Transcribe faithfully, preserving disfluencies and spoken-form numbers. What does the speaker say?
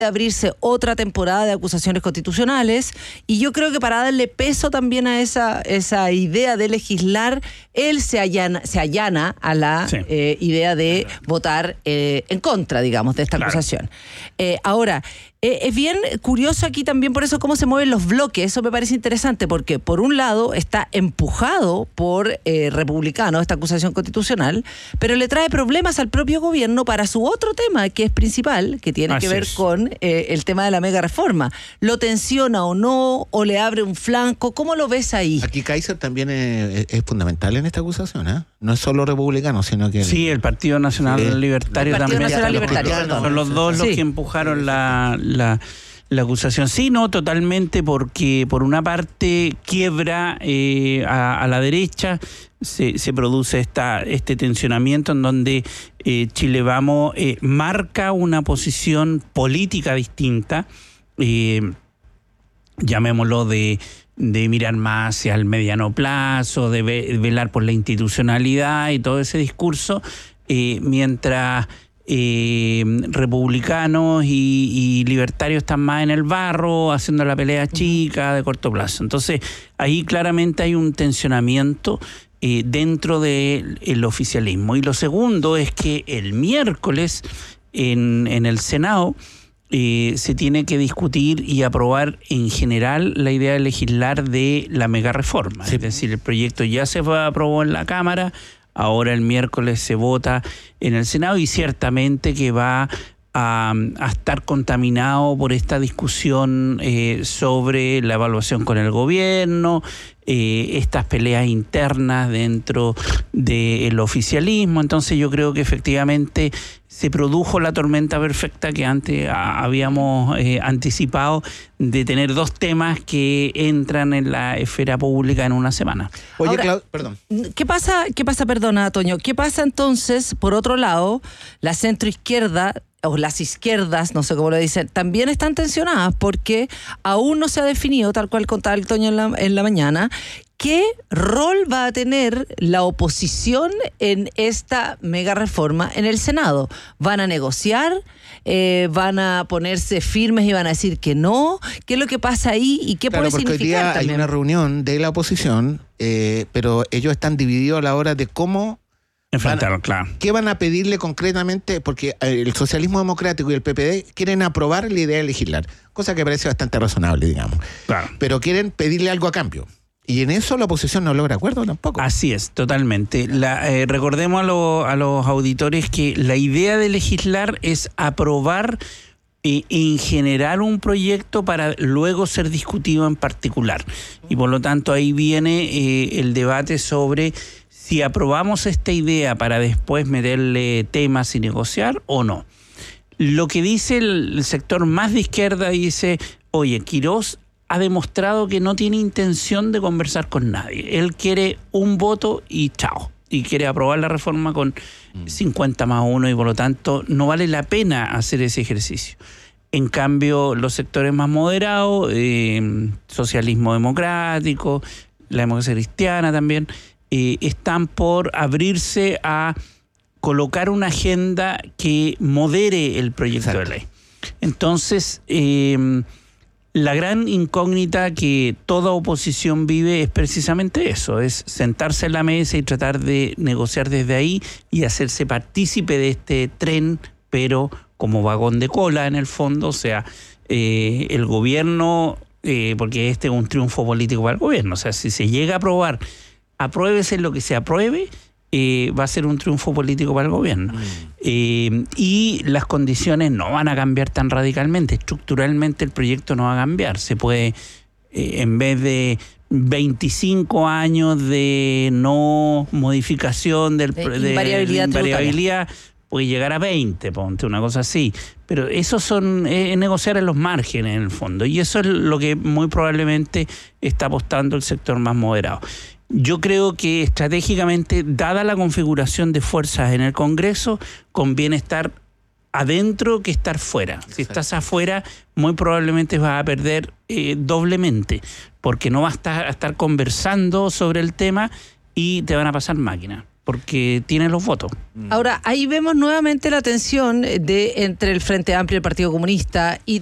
abrirse otra temporada de acusaciones constitucionales, y yo creo que para darle peso también a esa, esa idea de legislar, él se allana, se allana a la sí. eh, idea de claro. votar eh, en contra, digamos, de esta claro. acusación. Eh, ahora, eh, es bien curioso aquí también por eso cómo se mueven los bloques. Eso me parece interesante porque por un lado está empujado por eh, republicanos esta acusación constitucional, pero le trae problemas al propio gobierno para su otro tema que es principal, que tiene Así que ver es. con eh, el tema de la mega reforma. ¿Lo tensiona o no? ¿O le abre un flanco? ¿Cómo lo ves ahí? Aquí Kaiser también es, es fundamental en esta acusación, ¿eh? No es solo republicano, sino que... Sí, el Partido Nacional sí. Libertario el Partido también. Nacional Libertario, Son los dos los sí. que empujaron la... La, la acusación. Sí, no, totalmente, porque por una parte quiebra eh, a, a la derecha, se, se produce esta, este tensionamiento en donde eh, Chile Vamos eh, marca una posición política distinta, eh, llamémoslo de, de mirar más hacia el mediano plazo, de ve, velar por la institucionalidad y todo ese discurso, eh, mientras... Eh, republicanos y, y libertarios están más en el barro, haciendo la pelea chica de corto plazo. Entonces, ahí claramente hay un tensionamiento eh, dentro del oficialismo. Y lo segundo es que el miércoles en, en el Senado eh, se tiene que discutir y aprobar en general la idea de legislar de la mega reforma. Sí. Es decir, el proyecto ya se aprobó en la Cámara. Ahora el miércoles se vota en el Senado y ciertamente que va a, a estar contaminado por esta discusión eh, sobre la evaluación con el gobierno, eh, estas peleas internas dentro del oficialismo. Entonces yo creo que efectivamente se produjo la tormenta perfecta que antes a, habíamos eh, anticipado de tener dos temas que entran en la esfera pública en una semana. Oye, Ahora, Claudio, perdón. ¿Qué pasa, qué pasa, perdona, Toño? ¿Qué pasa entonces, por otro lado, la centroizquierda o las izquierdas, no sé cómo lo dicen, también están tensionadas porque aún no se ha definido, tal cual contaba el Toño en la, en la mañana, qué rol va a tener la oposición en esta mega reforma en el Senado? ¿Van a negociar? Eh, ¿Van a ponerse firmes y van a decir que no? ¿Qué es lo que pasa ahí y qué claro, puede porque significar hoy día también? Hay una reunión de la oposición, eh, pero ellos están divididos a la hora de cómo enfrentarlo, claro. ¿Qué van a pedirle concretamente? Porque el socialismo democrático y el P P D quieren aprobar la idea de legislar, cosa que parece bastante razonable, digamos. Claro. Pero quieren pedirle algo a cambio. Y en eso la oposición no logra acuerdo tampoco. Así es, totalmente. La, eh, recordemos a, lo, a los auditores que la idea de legislar es aprobar eh, en general un proyecto para luego ser discutido en particular. Y por lo tanto ahí viene eh, el debate sobre si aprobamos esta idea para después meterle temas y negociar o no. Lo que dice el, el sector más de izquierda dice, oye, Quirós ha demostrado que no tiene intención de conversar con nadie. Él quiere un voto y chao. Y quiere aprobar la reforma con cincuenta más uno y por lo tanto no vale la pena hacer ese ejercicio. En cambio, los sectores más moderados, eh, socialismo democrático, la democracia cristiana también, eh, están por abrirse a colocar una agenda que modere el proyecto Exacto. de ley. Entonces, eh, la gran incógnita que toda oposición vive es precisamente eso, es sentarse en la mesa y tratar de negociar desde ahí y hacerse partícipe de este tren, pero como vagón de cola en el fondo, o sea, eh, el gobierno, eh, porque este es un triunfo político para el gobierno, o sea, si se llega a aprobar, apruébese lo que se apruebe, Eh, va a ser un triunfo político para el gobierno. Mm. Eh, y las condiciones no van a cambiar tan radicalmente. Estructuralmente el proyecto no va a cambiar. Se puede, eh, en vez de veinticinco años de no modificación del, de, de invariabilidad, de invariabilidad puede llegar a veinte, ponte una cosa así. Pero eso son eh, negociar en los márgenes, en el fondo. Y eso es lo que muy probablemente está apostando el sector más moderado. Yo creo que estratégicamente, dada la configuración de fuerzas en el Congreso, conviene estar adentro que estar fuera. Exacto. Si estás afuera, muy probablemente vas a perder eh, doblemente, porque no vas a estar, a estar conversando sobre el tema y te van a pasar máquina. porque tiene los votos. Ahora, ahí vemos nuevamente la tensión de entre el Frente Amplio y el Partido Comunista y